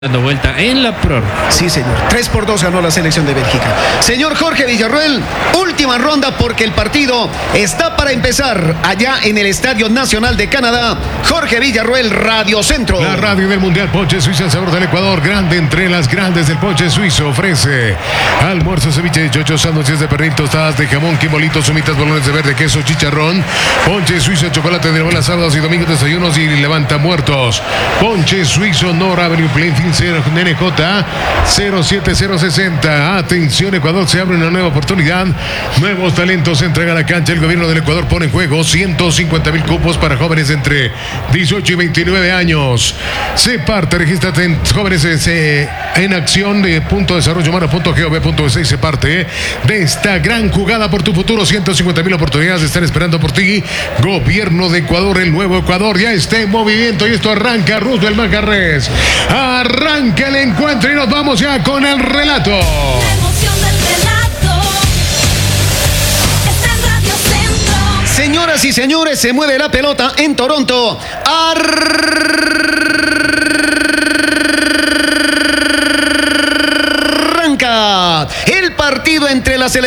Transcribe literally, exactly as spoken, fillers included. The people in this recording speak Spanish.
Dando vuelta en la prórroga. Sí, señor. tres por dos ganó la selección de Bélgica. Señor Jorge Villarroel, última ronda porque el partido está para empezar allá en el Estadio Nacional de Canadá. Jorge Villarroel, Radio Centro. La radio del Mundial Ponche Suizo, el sabor del Ecuador. Grande entre las grandes del Ponche Suizo. Ofrece almuerzo, ceviche de chocho, sándwiches de pernil, tostadas de jamón, quimolitos, sumitas, bolones de verde, queso, chicharrón. Ponche Suizo, chocolate de bola, sábados y domingos, desayunos y levanta muertos. Ponche Suizo, Nora Avenue, Plainfield, N J cero siete cero sesenta. Atención, Ecuador, se abre una nueva oportunidad. Nuevos talentos se entrega a la cancha. El gobierno del Ecuador pone en juego ciento cincuenta mil cupos para jóvenes entre dieciocho y veintinueve años. Se parte, regístrate en jóvenes eh, en acción de punto desarrollo humano punto gov punto es y se parte de esta gran jugada por tu futuro. ciento cincuenta mil oportunidades están esperando por ti. Gobierno de Ecuador, el nuevo Ecuador ya está en movimiento y esto arranca. Roosevelt Manjarres arranca el encuentro y nos vamos ya con el relato. La emoción del relato está en Radio Centro. Señoras y señores, se mueve la pelota en Toronto. Arranca el partido entre la selección